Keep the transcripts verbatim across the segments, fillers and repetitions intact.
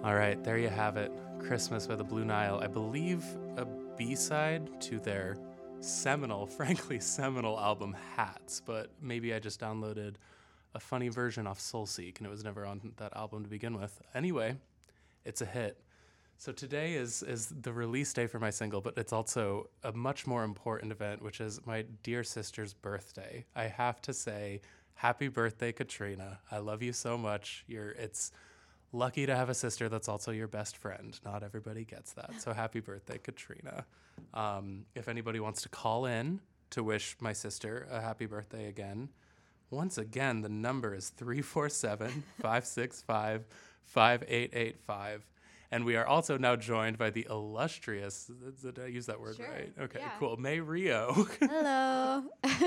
All right, there you have it. Christmas by the Blue Nile. I believe a B-side to their seminal, frankly seminal album Hats, but maybe I just downloaded a funny version off Soulseek and it was never on that album to begin with. Anyway, it's a hit. So today is is the release day for my single, but it's also a much more important event, which is my dear sister's birthday. I have to say, happy birthday, Katrina. I love you so much. You're it's lucky to have a sister that's also your best friend. Not everybody gets that. So happy birthday, Katrina. Um, if anybody wants to call in to wish my sister a happy birthday again, once again, the number is three four seven, five six five, five eight eight five. And we are also now joined by the illustrious, did I use that word Sure. right? Okay, Yeah. cool. May Rio. Hello.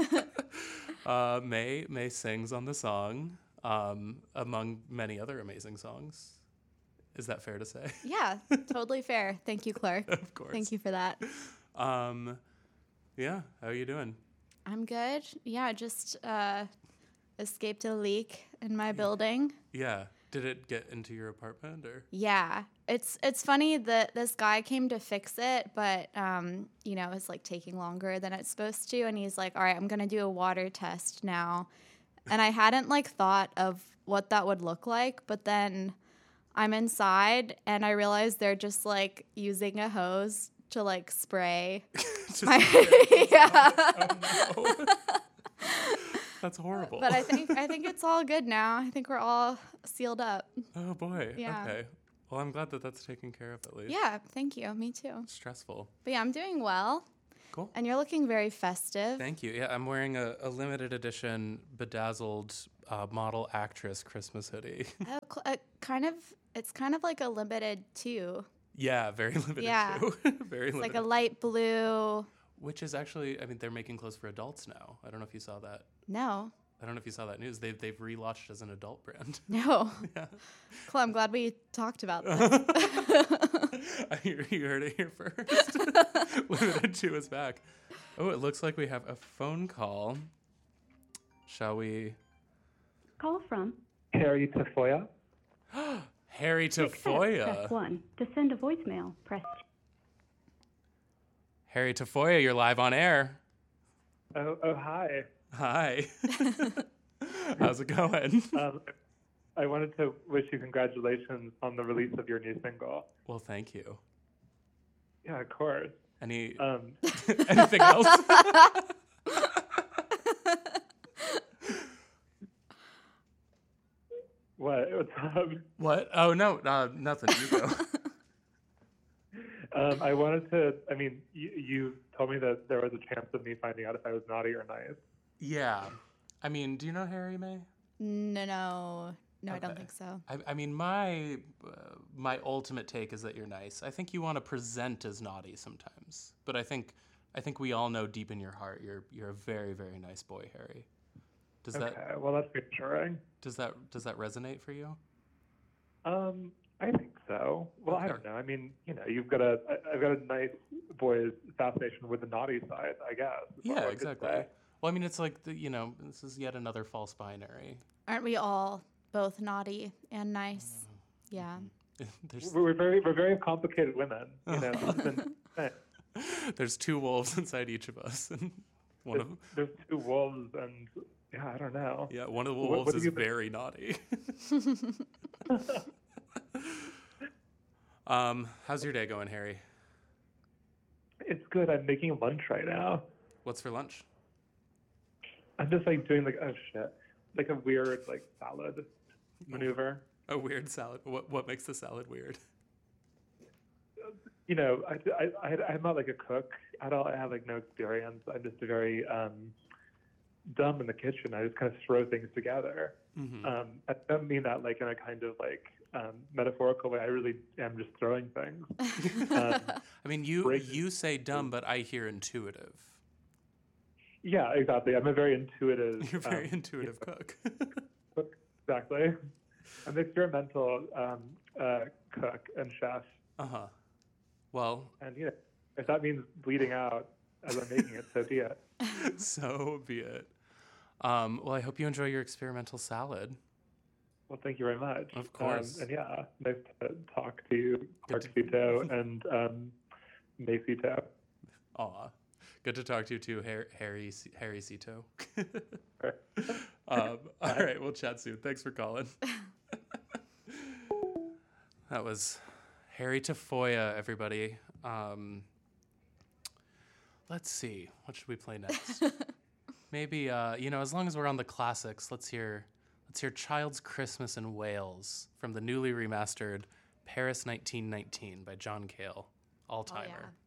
uh, May May sings on the song, um, among many other amazing songs. Is that fair to say? Yeah, totally fair. Thank you, Clark. Of course. Thank you for that. Um, yeah, how are you doing? I'm good. Yeah, just uh, escaped a leak in my building. Yeah. Did it get into your apartment or? Yeah, it's it's funny that this guy came to fix it, but um, you know, it's like taking longer than it's supposed to. And he's like, "All right, I'm gonna do a water test now," and I hadn't like thought of what that would look like. But then I'm inside and I realized they're just like using a hose to like spray. Just my spray. yeah. Oh, no. That's horrible. But I think I think it's all good now. I think we're all sealed up. Oh boy. Yeah. Okay. Well, I'm glad that that's taken care of at least. Yeah, thank you. Me too. Stressful. But yeah, I'm doing well. Cool. And you're looking very festive. Thank you. Yeah, I'm wearing a, a limited edition bedazzled uh, model actress Christmas hoodie. Oh, cl- uh, kind of. It's kind of like a limited too. Yeah, very limited Yeah. too. Very It's limited. like a light blue. Which is actually, I mean, they're making clothes for adults now. I don't know if you saw that. No, I don't know if you saw that news. They've they've relaunched as an adult brand. no. Yeah. Cool. I'm glad we talked about this. I hear you heard it here first. Limited two is back. Oh, it looks like we have a phone call. Shall we? Call from Harry Tafoya. Harry Accept, Tafoya. press one. To send a voicemail, press two. Harry Tafoya, you're live on air. Oh, oh, hi. Hi. How's it going? Um, I wanted to wish you congratulations on the release of your new single. Well, thank you. Yeah, of course. Any Um, anything else? what? What's up? What? Oh no, uh, nothing. You go. Um, I wanted to. I mean, you, you told me that there was a chance of me finding out if I was naughty or nice. Yeah. I mean, do you know Harry May? no, no, no. I don't Okay. think so. I, I mean, my uh, my ultimate take is that you're nice. I think you want to present as naughty sometimes, but I think I think we all know deep in your heart you're you're a very very nice boy, Harry. Does Okay. that Well, that's reassuring. does that does that resonate for you? Um, I think so. Well, I Okay. don't know. I mean, you know, you've got a. I- I've got a nice boy's fascination with the naughty side, I guess. is what I Yeah, could exactly. say. Well, I mean, it's like the, you know, this is yet another false binary. Aren't we all both naughty and nice? Yeah. There's We're very, we're very complicated women. You know, this has been- there's two wolves inside each of us, and one there's, of there's two wolves, and yeah, I don't know. yeah, one of the What- wolves what do is you think? very naughty. um, how's your day going, Harry? It's good. I'm making lunch right now. What's for lunch? I'm just like doing like oh shit, like a weird like salad maneuver. A weird salad. What what makes the salad weird? You know, I, I, I I'm not like a cook at all. I have like no experience. I'm just very um, dumb in the kitchen. I just kind of throw things together. Mm-hmm. Um, I don't mean that like in a kind of like um, metaphorical way. I really am just throwing things. Um, I mean, you break- you say dumb, but I hear intuitive. yeah, exactly. I'm a very intuitive. You're a very um, intuitive cook. cook. Exactly. I'm an experimental um, uh, cook and chef. Uh huh. Well, And you know, if that means bleeding out as I'm making it, so be it. so be it. Um, well, I hope you enjoy your experimental salad. Well, thank you very much. Of course. Um, and yeah, nice to talk to you, Good to- Parksito and um, Macito. Aw. Good to talk to you too, Har- Harry C- Harry Cito. um, all right, we'll chat soon. Thanks for calling. That was Harry Tafoya, everybody. Um, let's see. What should we play next? Maybe, uh, you know, as long as we're on the classics, let's hear let's hear Child's Christmas in Wales from the newly remastered Paris nineteen nineteen by John Cale. All-timer. Oh, yeah.